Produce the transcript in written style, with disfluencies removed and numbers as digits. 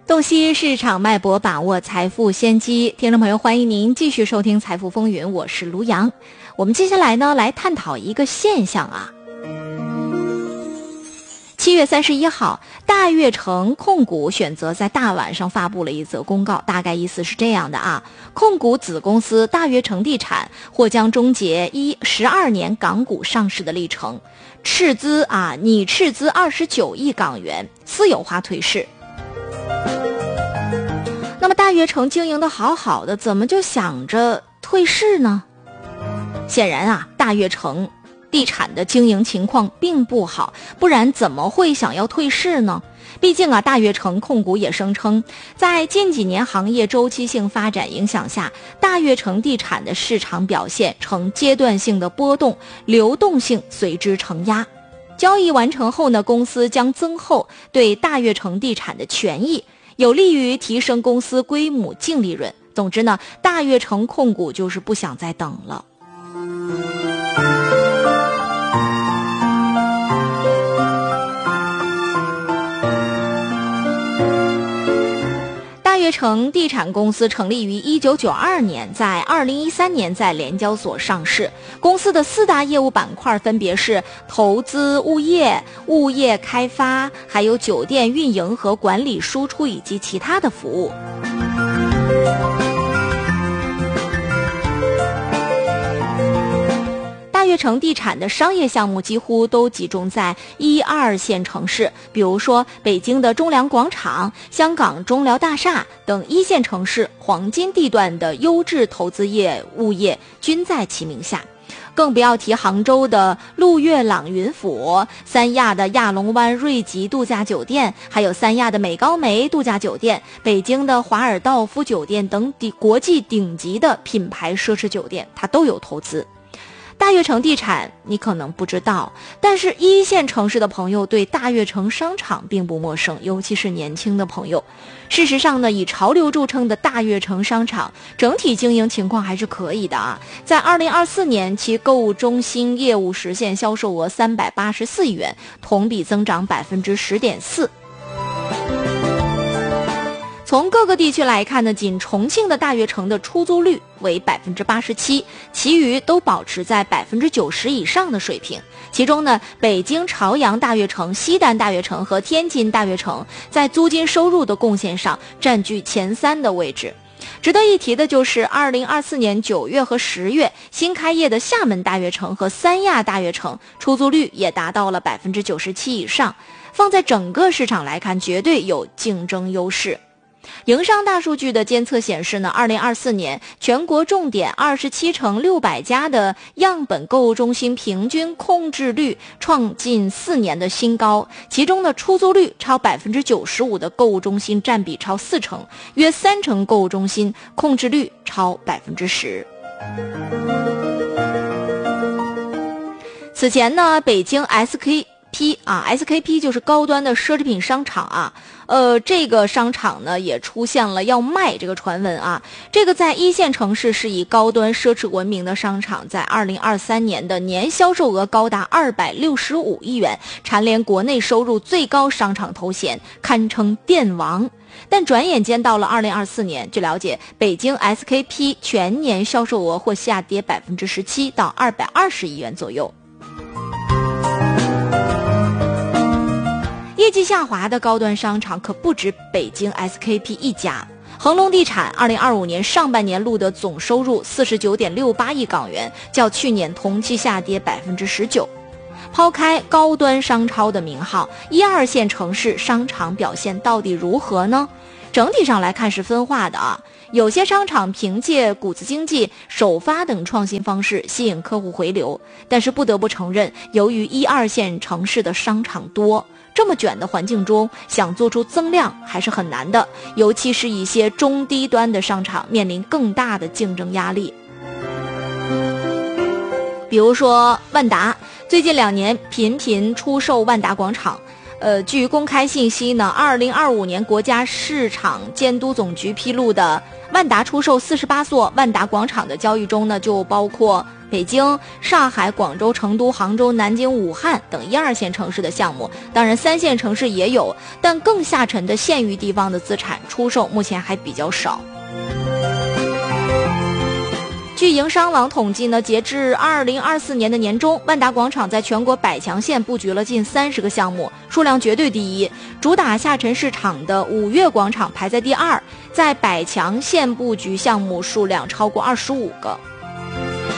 洞悉市场脉搏，把握财富先机。听众朋友，欢迎您继续收听财富风云，我是卢阳。我们接下来呢，来探讨一个现象啊。7月31号，大悦城控股选择在大晚上发布了一则公告，大概意思是这样的啊：控股子公司大悦城地产或将终结12年港股上市的历程，斥资29亿港元，私有化退市。那么大悦城经营的好好的，怎么就想着退市呢？显然啊，大悦城地产的经营情况并不好，不然怎么会想要退市呢？毕竟啊，大悦城控股也声称，在近几年行业周期性发展影响下，大悦城地产的市场表现呈阶段性的波动，流动性随之承压。交易完成后呢，公司将增厚对大悦城地产的权益，有利于提升公司规模净利润。总之呢，大悦城控股就是不想再等了。大悦城地产公司成立于1992年，在2013年在联交所上市。公司的4大业务板块分别是投资物业、物业开发，还有酒店运营和管理输出以及其他的服务。大悦城地产的商业项目几乎都集中在1、2线城市，比如说北京的中粮广场、香港中辽大厦等1线城市黄金地段的优质投资业物业均在其名下。更不要提杭州的陆悦朗云府、三亚的亚龙湾瑞吉度假酒店，还有三亚的美高梅度假酒店、北京的华尔道夫酒店等国际顶级的品牌奢侈酒店，它都有投资。大悦城地产你可能不知道，但是1线城市的朋友对大悦城商场并不陌生，尤其是年轻的朋友。事实上呢，以潮流著称的大悦城商场整体经营情况还是可以的啊。在2024年，其购物中心业务实现销售额384亿元，同比增长10.4%。从各个地区来看呢，仅重庆的大悦城的出租率为87%，其余都保持在90%以上的水平。其中呢，北京朝阳大悦城、西单大悦城和天津大悦城在租金收入的贡献上占据前3的位置。值得一提的就是2024年9月和10月新开业的厦门大悦城和三亚大悦城出租率也达到了97%以上，放在整个市场来看，绝对有竞争优势。营商大数据的监测显示呢，2024年全国重点27城600家的样本购物中心平均空置率创近4年的新高，其中的出租率超95%的购物中心占比超4成，约3成购物中心空置率超10%。此前呢，北京 SKP 就是高端的奢侈品商场啊，这个商场呢也出现了要卖这个传闻啊。这个在1线城市是以高端奢侈闻名的商场，在2023年的年销售额高达265亿元，蝉联国内收入最高商场头衔，堪称店王。但转眼间到了2024年，据了解，北京 SKP 全年销售额或下跌17%到220亿元左右。业绩下滑的高端商场可不止北京 SKP 一家。恒隆地产2025年上半年录得总收入49.68亿港元，较去年同期下跌19%。抛开高端商超的名号，1、2线城市商场表现到底如何呢？整体上来看是分化的啊。有些商场凭借谷子经济、首发等创新方式吸引客户回流，但是不得不承认，由于1、2线城市的商场多，这么卷的环境中，想做出增量还是很难的，尤其是一些中低端的商场面临更大的竞争压力。比如说万达，最近2年频频出售万达广场， 据公开信息呢，2025年国家市场监督总局披露的万达出售48座万达广场的交易中呢，就包括北京、上海、广州、成都、杭州、南京、武汉等1、2线城市的项目，当然3线城市也有，但更下沉的县域地方的资产出售目前还比较少。据营商网统计呢，截至2024年的年中，万达广场在全国100强县布局了近30个项目，数量绝对第一。主打下沉市场的五悦广场排在第2，在100强县布局项目数量超过25个。